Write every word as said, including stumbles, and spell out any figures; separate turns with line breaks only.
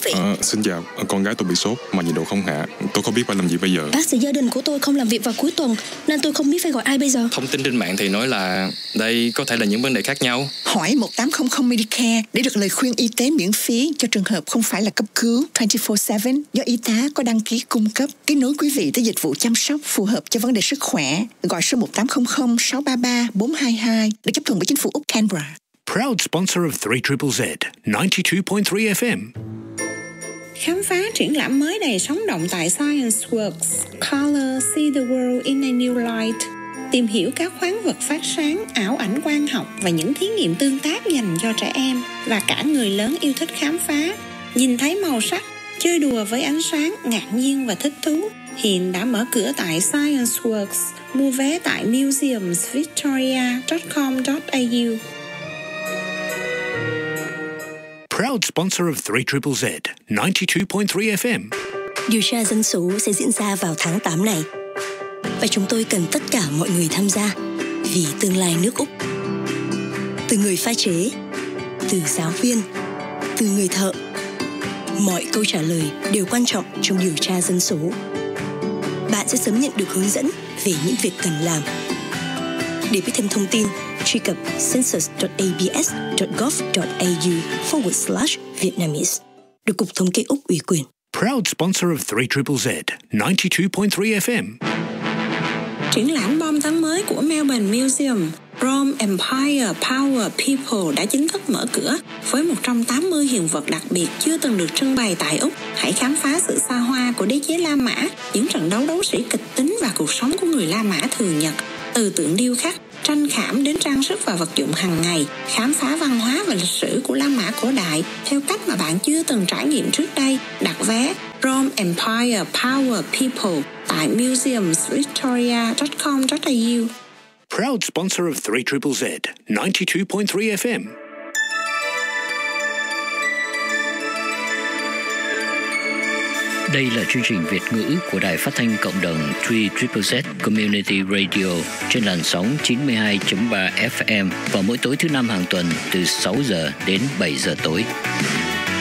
vị?
À, xin chào, con gái tôi bị sốt mà nhiệt độ không hạ. Tôi không biết phải làm gì bây giờ.
Bác sĩ gia đình của tôi không làm việc vào cuối tuần nên tôi không biết phải gọi ai bây giờ.
Thông tin trên mạng thì nói là đây có thể là những vấn đề khác nhau.
Hỏi một tám không không Medicare để được lời khuyên y tế miễn phí cho trường hợp không phải là cấp cứu hai mươi bốn trên bảy do y tá có đăng ký cung cấp. Kết nối quý vị tới dịch vụ chăm sóc phù hợp cho vấn đề sức khỏe. Gọi số một tám không không sáu ba ba bốn hai hai được chấp thuận bởi chính phủ Úc Canberra.
Proud sponsor of three triple Z, ninety-two point three F M.
Khám phá triển lãm mới đầy sống động tại Science Works, Color, See the World in a New Light. Tìm hiểu các khoáng vật phát sáng, ảo ảnh quang học và những thí nghiệm tương tác dành cho trẻ em và cả người lớn yêu thích khám phá. Nhìn thấy màu sắc, chơi đùa với ánh sáng, ngạc nhiên và thích thú. Hiện đã mở cửa tại Science Works. Mua vé tại museums victoria dot com dot a u.
Proud sponsor of three triple Z, ninety-two point three F M.
Điều tra dân số sẽ diễn ra vào tháng tám này. Và chúng tôi cần tất cả mọi người tham gia vì tương lai nước Úc. Từ người pha chế, từ giáo viên, từ người thợ. Mọi câu trả lời đều quan trọng trong điều tra dân số. Bạn sẽ sớm nhận được hướng dẫn về những việc cần làm. Để biết thêm thông tin, truy cập census dot a b s dot gov dot a u forward slash Vietnamese, được Cục Thống kê Úc ủy quyền.
Proud sponsor of three triple Z, ninety-two point three F M.
Triển lãm bom tấn mới của Melbourne Museum, Rome Empire Power People đã chính thức mở cửa với một trăm tám mươi hiện vật đặc biệt chưa từng được trưng bày tại Úc. Hãy khám phá sự xa hoa của đế chế La Mã, những trận đấu đấu sĩ kịch tính và cuộc sống của người La Mã thường nhật. Từ tượng điêu khắc, tranh khảm đến trang sức và vật dụng hàng ngày, khám phá văn hóa và lịch sử của La Mã cổ đại theo cách mà bạn chưa từng trải nghiệm trước đây. Đặt vé Rome Empire Power People tại museums victoria dot com dot a u.
Proud sponsor of three triple Z, ninety-two point three F M.
Đây là chương trình Việt ngữ của Đài Phát thanh Cộng đồng three triple Z Community Radio trên làn sóng chín mươi hai chấm ba F M vào mỗi tối thứ năm hàng tuần từ sáu giờ đến bảy giờ tối.